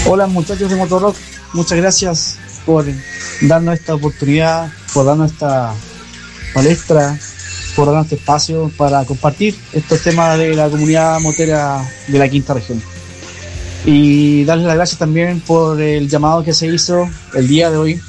Hola muchachos de Motorrock, muchas gracias por darnos esta oportunidad, por darnos esta palestra, por darnos este espacio para compartir estos temas de la comunidad motera de la quinta región. Y darles las gracias también por el llamado que se hizo el día de hoy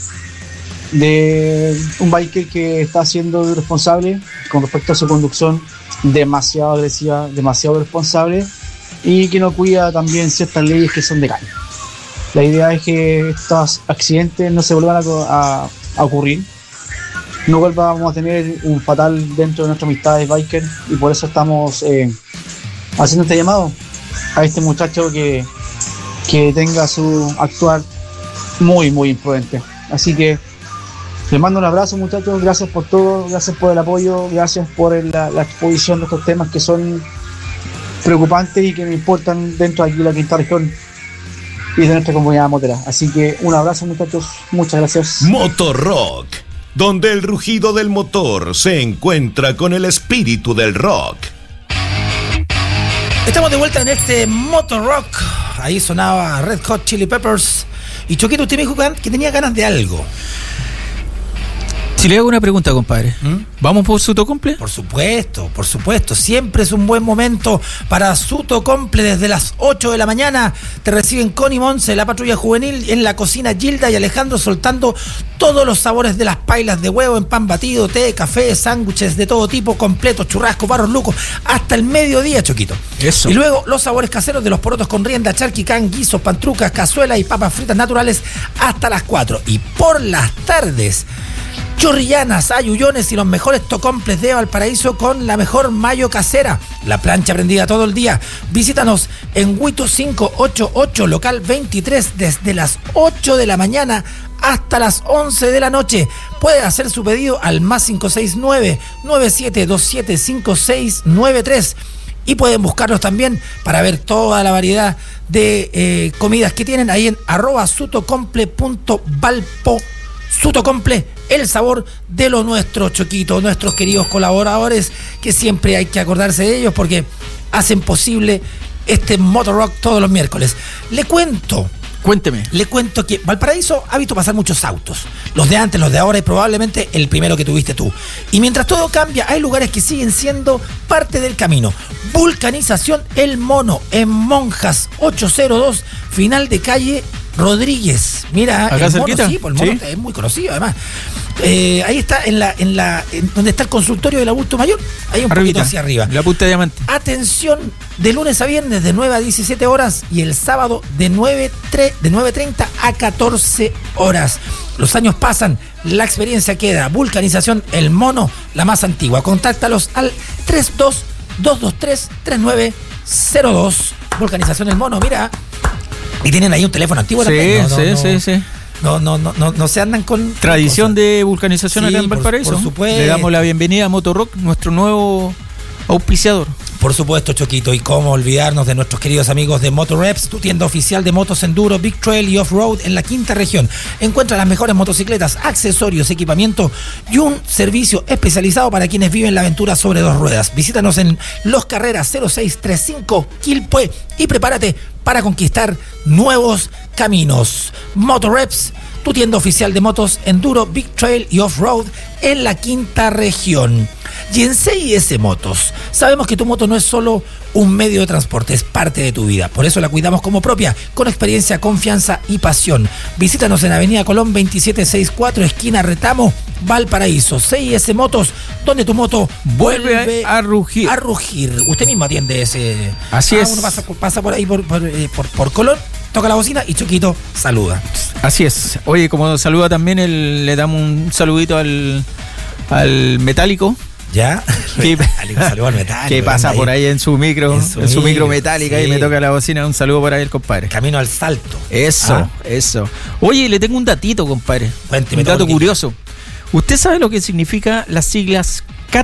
de un biker que está siendo irresponsable con respecto a su conducción, demasiado agresiva, demasiado irresponsable, y que no cuida también ciertas leyes que son de calle. La idea es que estos accidentes no se vuelvan a ocurrir, no volvamos a tener un fatal dentro de nuestra amistad de biker, y por eso estamos haciendo este llamado a este muchacho que tenga su actuar muy muy imprudente. Así que les mando un abrazo, muchachos, gracias por todo, gracias por el apoyo, gracias por la exposición de estos temas que son preocupantes y que me importan dentro de aquí la quinta región y de nuestra comunidad motera. Así que un abrazo, muchachos, muchas gracias. Motorrock, donde el rugido del motor se encuentra con el espíritu del rock. Estamos de vuelta en este Motorrock. Ahí sonaba Red Hot Chili Peppers. Y Choquito, usted me dijo que tenía ganas de algo. Si le hago una pregunta, compadre, ¿vamos por Sutocomple? Por supuesto. Siempre es un buen momento para Sutocomple. Desde las 8 de la mañana te reciben Connie Monse, la patrulla juvenil, en la cocina Gilda y Alejandro, soltando todos los sabores de las pailas de huevo en pan batido, té, café, sándwiches de todo tipo, completos, churrascos, barros lucos, hasta el mediodía, Choquito. Eso. Y luego los sabores caseros de los porotos con rienda, charquicán, guisos, pantrucas, cazuelas y papas fritas naturales hasta las 4. Y por las tardes, chorrillanas, ayuyones y los mejores tocomples de Valparaíso con la mejor mayo casera. La plancha prendida todo el día. Visítanos en Huito 588, local 23, desde las 8 de la mañana hasta las 11 de la noche. Puede hacer su pedido al más 569-9727-5693. Y pueden buscarlos también para ver toda la variedad de comidas que tienen ahí en @sutocomple.valpo. Sutocomple, el sabor de lo nuestro, Choquito, nuestros queridos colaboradores, que siempre hay que acordarse de ellos porque hacen posible este Motorrock todos los miércoles. Cuénteme. Le cuento que Valparaíso ha visto pasar muchos autos, los de antes, los de ahora y probablemente el primero que tuviste tú. Y mientras todo cambia, hay lugares que siguen siendo parte del camino. Vulcanización El Mono, en Monjas 802, final de calle Rodríguez. Mira, acá el cerquita. Mono, sí, pues el Mono es muy conocido además. Ahí está en donde está el consultorio del adulto mayor, ahí un poquito hacia arriba. La punta de diamante. Atención, de lunes a viernes de 9 a 17 horas y el sábado de 9:30 a 14 horas. Los años pasan, la experiencia queda. Vulcanización El Mono, la más antigua. Contáctalos al 32-223-3902. Vulcanización El Mono, mira. Y tienen ahí un teléfono antiguo también. Sí. No se andan con tradición de vulcanización acá en Valparaíso. Por supuesto. Le damos la bienvenida a Motorrock, nuestro nuevo auspiciador. Por supuesto, Choquito, y cómo olvidarnos de nuestros queridos amigos de Motorreps, tu tienda oficial de motos enduro, Big Trail y Off-Road en la quinta región. Encuentra las mejores motocicletas, accesorios, equipamiento y un servicio especializado para quienes viven la aventura sobre dos ruedas. Visítanos en Los Carreras 0635 Quilpué y prepárate para conquistar nuevos caminos. Motorreps, tu tienda oficial de motos enduro, Big Trail y Off-Road en la quinta región. Y en CIS Motos, sabemos que tu moto no es solo un medio de transporte, es parte de tu vida. Por eso la cuidamos como propia, con experiencia, confianza y pasión. Visítanos en Avenida Colón 2764, esquina Retamo, Valparaíso. CIS Motos, donde tu moto vuelve a rugir. Usted mismo atiende ese. Así es. Uno pasa por ahí por Colón, toca la bocina y Choquito saluda. Así es. Oye, como saluda también, le damos un saludito al Metálico. ¿Ya? Que pasa por ahí en su micro metálica, sí. Y me toca la bocina. Un saludo por ahí el compadre. Camino al Salto. Eso. Oye, le tengo un datito, compadre. Cuénteme. Un dato curioso. ¿Usted sabe lo que significa las siglas